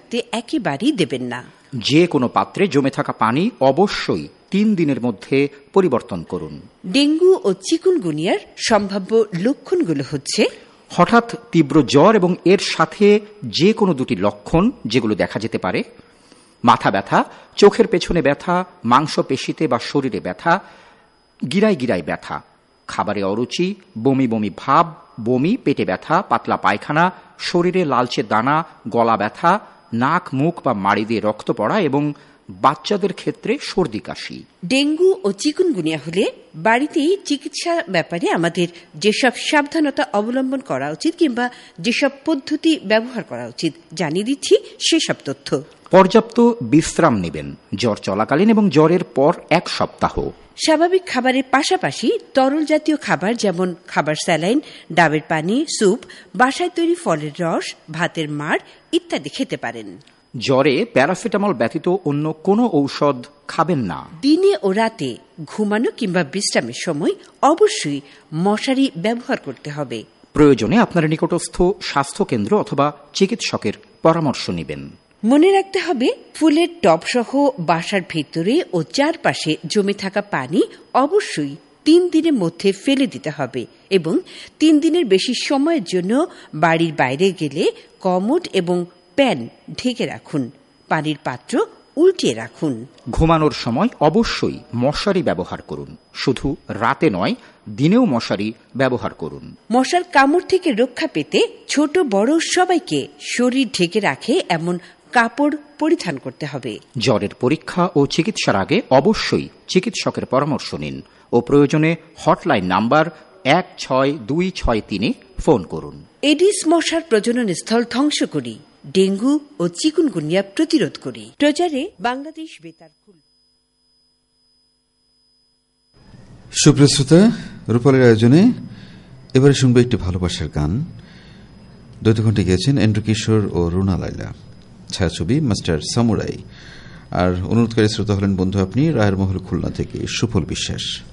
থাকতে একেবারেই দেবেন না। যে কোনো পাত্রে জমে থাকা পানি অবশ্যই 3 দিনের মধ্যে পরিবর্তন করুন। ডেঙ্গু ও চিকুনগুনিয়ার সম্ভাব্য লক্ষণগুলো হচ্ছে: হঠাৎ তীব্র জ্বর এবং এর সাথে যে কোনো 2টি লক্ষণ যেগুলো দেখা যেতে পারে: মাথা ব্যথা, চোখের পেছনে ব্যথা, মাংসপেশিতে বা শরীরে ব্যথা, গিরায় গিরায় ব্যথা, খাবারে অরুচি, বমি বমি ভাব, বমি, পেটে ব্যথা, পাতলা পায়খানা, শরীরে লালচে দানা, গলা ব্যথা, নাক, মুখ বা মাড়ি দিয়ে রক্ত পড়া এবং বাচ্চাদের ক্ষেত্রে সর্দি কাশি। ডেঙ্গু ও চিকুনগুনিয়া হলে বাড়িতেই চিকিৎসা ব্যাপারে আমাদের যেসব সাবধানতা অবলম্বন করা উচিত কিংবা যেসব পদ্ধতি ব্যবহার করা উচিত জানিয়ে দিচ্ছি সেসব তথ্য। পর্যাপ্ত বিশ্রাম নেবেন জ্বর চলাকালীন এবং জ্বরের পর 1 সপ্তাহ। স্বাভাবিক খাবারের পাশাপাশি তরল জাতীয় খাবার যেমন খাবার স্যালাইন, ডাবের পানি, স্যুপ, বাসায় তৈরি ফলের রস, ভাতের মাড় ইত্যাদি খেতে পারেন। জ্বরে প্যারাসিটামল ব্যতীত অন্য কোনো ঔষধ খাবেন না। দিনে ও রাতে ঘুমানো কিংবা বিশ্রামের সময় অবশ্যই মশারি ব্যবহার করতে হবে। প্রয়োজনে আপনার নিকটস্থ স্বাস্থ্যকেন্দ্র অথবা চিকিৎসকের পরামর্শ নেবেন। মনে রাখতে হবে, ফুলের টব সহ বাসার ভেতরে ও চারপাশে জমে থাকা পানি অবশ্যই 3 দিনের মধ্যে ফেলে দিতে হবে এবং 3 দিনের বেশি সময়ের জন্য বাড়ির বাইরে গেলে কমোড এবং প্যান ঢেকে রাখুন। পানির পাত্র উল্টিয়ে রাখুন। ঘুমানোর সময় অবশ্যই মশারি ব্যবহার করুন। শুধু রাতে নয়, দিনেও মশারি ব্যবহার করুন। মশার কামড় থেকে রক্ষা পেতে ছোট বড় সবাইকে শরীর ঢেকে রাখে এমন কাপড় পরিধান করতে হবে। জ্বরের পরীক্ষা ও চিকিৎসার আগে অবশ্যই চিকিৎসকের পরামর্শ নিন ও প্রয়োজনে হটলাইন নাম্বার 16263 ফোন করুন। এডিস মশার প্রজনন স্থল ধ্বংস করি, ডেঙ্গু ও চিকুনগুনিয়া প্রতিরোধ করি। প্রচারে বাংলাদেশ বেতার। সুপ্রিয় শ্রোতা, রূপালীর আয়োজনে এবারে শুনবো একটি ভালোবাসার গান। দ্বৈতকণ্ঠে গেয়েছেন এন্ড্রু কিশোর ও রুনা লাইলা। ছায়াছবি মাস্টার সামুরাই। আর অনুরোধকারী শ্রোতা হলেন বন্ধু আপনি, রায়ের মহল খুলনা থেকে সুফল বিশ্বাস।